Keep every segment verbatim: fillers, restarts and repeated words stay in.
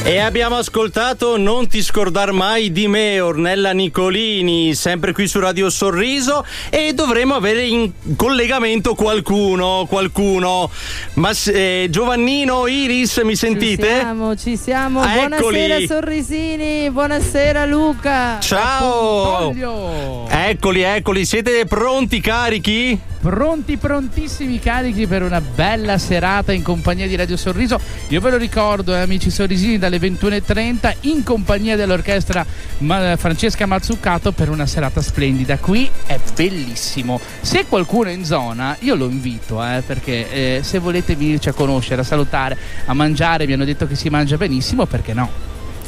E abbiamo ascoltato Non ti scordar mai di me, Ornella Nicolini, sempre qui su Radio Sorriso, e dovremo avere in collegamento qualcuno, qualcuno. Ma eh, Giovannino, Iris, mi sentite? Ci siamo, ci siamo. Ah, buonasera eccoli. Sorrisini, buonasera Luca. Ciao. Eccoli, eccoli, siete pronti, carichi? Pronti, prontissimi, carichi per una bella serata in compagnia di Radio Sorriso. Io ve lo ricordo, eh, amici sorrisini, dalle ventuno e trenta in compagnia dell'orchestra Ma- Francesca Mazzucato per una serata splendida. Qui è bellissimo. Se qualcuno è in zona, io lo invito, eh, perché eh, se volete venirci a conoscere, a salutare, a mangiare, mi hanno detto che si mangia benissimo, perché no?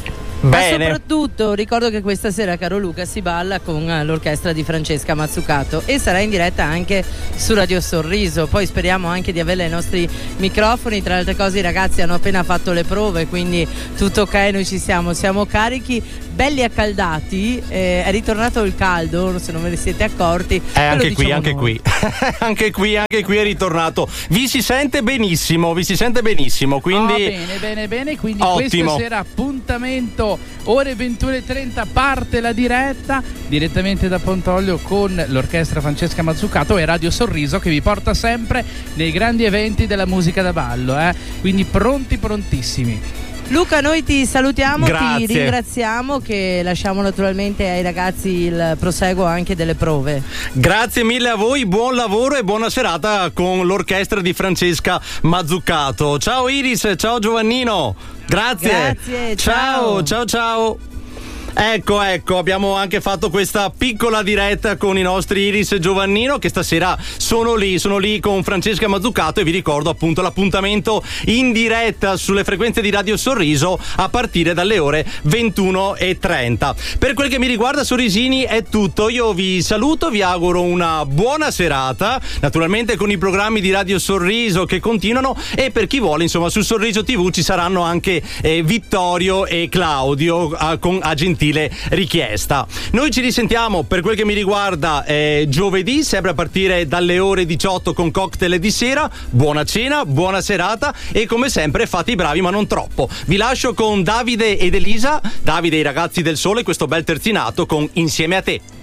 Ma Bene. soprattutto ricordo che questa sera, caro Luca, si balla con l'orchestra di Francesca Mazzucato e sarà in diretta anche su Radio Sorriso. Poi speriamo anche di averla ai nostri microfoni. Tra le altre cose i ragazzi hanno appena fatto le prove, quindi tutto ok, noi ci siamo, siamo carichi, belli accaldati. Eh, è ritornato il caldo, se non ve ne siete accorti. Eh, anche Ve lo qui, diciamo anche noi. qui, anche qui, anche qui è ritornato. Vi si sente benissimo, vi si sente benissimo, quindi Oh, bene, bene, bene. Quindi ottimo. questa sera appuntamento ore ventuno e trenta, parte la diretta direttamente da Pontoglio con l'orchestra Francesca Mazzucato e Radio Sorriso, che vi porta sempre nei grandi eventi della musica da ballo, eh? Quindi pronti, prontissimi. Luca, noi ti salutiamo, Grazie. ti ringraziamo, che lasciamo naturalmente ai ragazzi il proseguo anche delle prove. grazie mille a voi, buon lavoro e buona serata con l'orchestra di Francesca Mazzucato. Ciao Iris, ciao Giovannino. Grazie. Grazie, Ciao, ciao. ciao, ciao. Ecco, ecco, abbiamo anche fatto questa piccola diretta con i nostri Iris e Giovannino, che stasera sono lì, sono lì con Francesca Mazzucato, e vi ricordo appunto l'appuntamento in diretta sulle frequenze di Radio Sorriso a partire dalle ore ventuno e trenta. Per quel che mi riguarda, sorrisini, è tutto. Io vi saluto, vi auguro una buona serata, naturalmente con i programmi di Radio Sorriso che continuano, e per chi vuole, insomma, su Sorriso tivù ci saranno anche eh, Vittorio e Claudio a, con a gentile richiesta. Noi ci risentiamo, per quel che mi riguarda, eh, giovedì, sempre a partire dalle ore diciotto con cocktail di sera. Buona cena, buona serata, e come sempre fate i bravi ma non troppo. Vi lascio con Davide ed Elisa, Davide e i ragazzi del Sole, questo bel terzinato con Insieme a te.